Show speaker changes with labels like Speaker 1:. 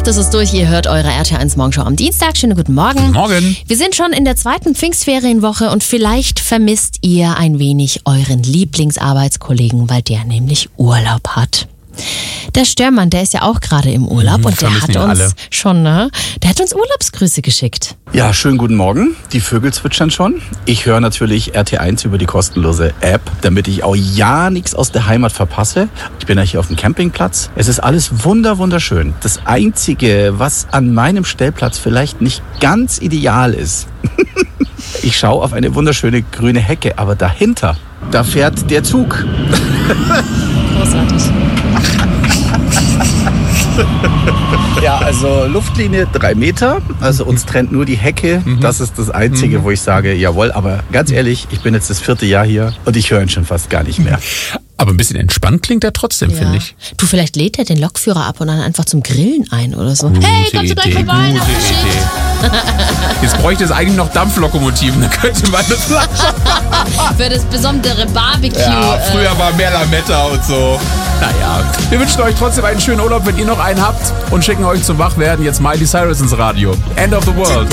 Speaker 1: 8 ist es durch. Ihr hört eure RTL1 Morgenshow am Dienstag. Schönen guten Morgen.
Speaker 2: Guten Morgen.
Speaker 1: Wir sind schon in der 2. Pfingstferienwoche und vielleicht vermisst ihr ein wenig euren Lieblingsarbeitskollegen, weil der nämlich Urlaub hat. Der Störmann, der ist ja auch gerade im Urlaub und der hat uns der hat uns Urlaubsgrüße geschickt.
Speaker 3: Ja, schönen guten Morgen. Die Vögel zwitschern schon. Ich höre natürlich RT1 über die kostenlose App, damit ich auch ja nichts aus der Heimat verpasse. Ich bin ja hier auf dem Campingplatz. Es ist alles wunderschön. Das Einzige, was an meinem Stellplatz vielleicht nicht ganz ideal ist, ich schaue auf eine wunderschöne grüne Hecke, aber dahinter, da fährt der Zug.
Speaker 1: Großartig.
Speaker 3: Ja, also Luftlinie 3 Meter, also uns trennt nur die Hecke. Das ist das Einzige, wo ich sage, jawohl, aber ganz ehrlich, ich bin jetzt das 4. Jahr hier und ich höre ihn schon fast gar nicht mehr.
Speaker 2: Aber ein bisschen entspannt klingt er trotzdem, finde ich.
Speaker 1: Du, vielleicht lädt er den Lokführer ab und dann einfach zum Grillen ein oder so. Hey, kommst du gleich vorbei nach der Schicht?
Speaker 2: Jetzt bräuchte es eigentlich noch Dampflokomotiven, dann könnte man das
Speaker 1: für das besondere Barbecue.
Speaker 2: Ja, früher war mehr Lametta und so. Naja, wir wünschen euch trotzdem einen schönen Urlaub, wenn ihr noch einen habt und schicken euch zum Wachwerden jetzt Miley Cyrus ins Radio. End of the World.